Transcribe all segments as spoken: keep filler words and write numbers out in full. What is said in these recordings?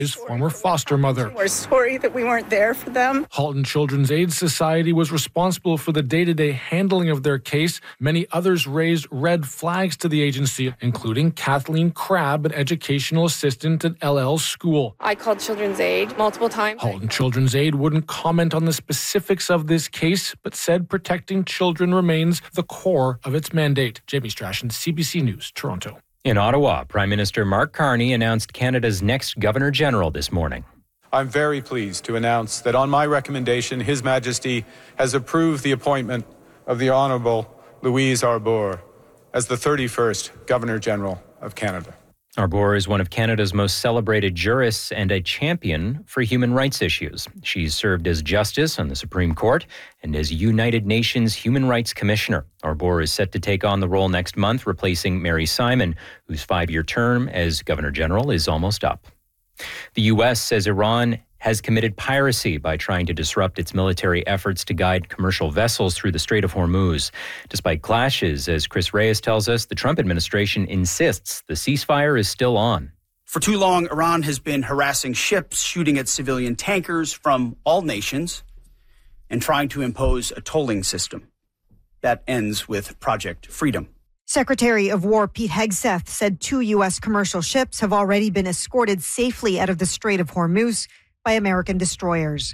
his former foster mother. We're sorry that we weren't there for them. Halton Children's Aid Society was responsible for the day-to-day handling of their case. Many others raised red flags to the agency, including Kathleen Crabb, an educational assistant at L L School. I called Children's Aid multiple times. Halton Children's Aid wouldn't comment on the specifics of this case, but said protecting children remains the core of its mandate. Jamie Strachan, C B C News, Toronto. In Ottawa, Prime Minister Mark Carney announced Canada's next Governor General this morning. I'm very pleased to announce that on my recommendation, His Majesty has approved the appointment of the Honourable Louise Arbour as the thirty-first Governor General of Canada. Arbour is one of Canada's most celebrated jurists and a champion for human rights issues. She's served as Justice on the Supreme Court and as United Nations Human Rights Commissioner. Arbour is set to take on the role next month, replacing Mary Simon, whose five-year term as Governor General is almost up. The U S says Iran has committed piracy by trying to disrupt its military efforts to guide commercial vessels through the Strait of Hormuz. Despite clashes, as Chris Reyes tells us, the Trump administration insists the ceasefire is still on. For too long, Iran has been harassing ships, shooting at civilian tankers from all nations, and trying to impose a tolling system. That ends with Project Freedom. Secretary of War Pete Hegseth said two U S commercial ships have already been escorted safely out of the Strait of Hormuz by American destroyers.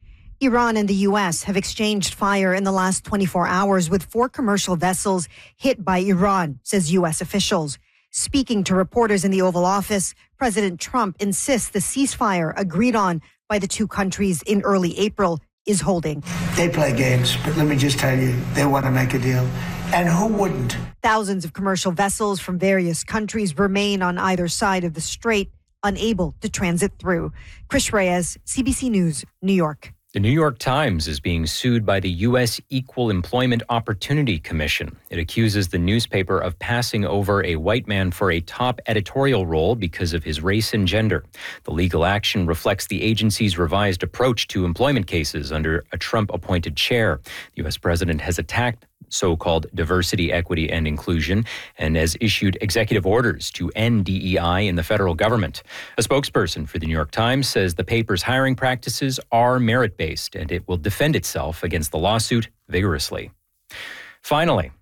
Iran and the U S have exchanged fire in the last twenty-four hours with four commercial vessels hit by Iran, says U S officials. Speaking to reporters in the Oval Office, President Trump insists the ceasefire agreed on by the two countries in early April is holding. They play games, but let me just tell you, they want to make a deal. And who wouldn't? Thousands of commercial vessels from various countries remain on either side of the strait, unable to transit through. Chris Reyes, C B C News, New York. The New York Times is being sued by the U S Equal Employment Opportunity Commission. It accuses the newspaper of passing over a white man for a top editorial role because of his race and gender. The legal action reflects the agency's revised approach to employment cases under a Trump-appointed chair. The U S president has attacked so-called diversity, equity, and inclusion, and has issued executive orders to end D E I in the federal government. A spokesperson for the New York Times says the paper's hiring practices are merit-based, and it will defend itself against the lawsuit vigorously. Finally,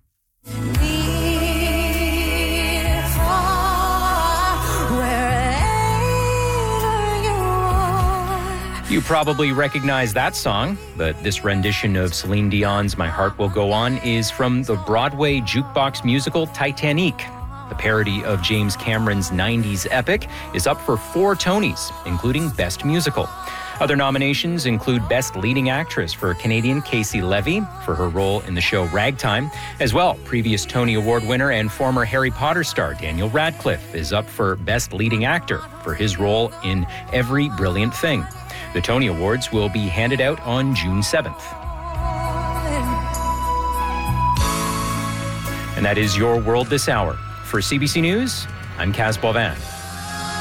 you probably recognize that song, but this rendition of Celine Dion's My Heart Will Go On is from the Broadway jukebox musical Titanic. The parody of James Cameron's nineties epic is up for four Tonys, including Best Musical. Other nominations include Best Leading Actress for Canadian Casey Levy for her role in the show Ragtime. As well, previous Tony Award winner and former Harry Potter star Daniel Radcliffe is up for Best Leading Actor for his role in Every Brilliant Thing. The Tony Awards will be handed out on June seventh. And that is your world this hour. For C B C News, I'm Kaz Boivin.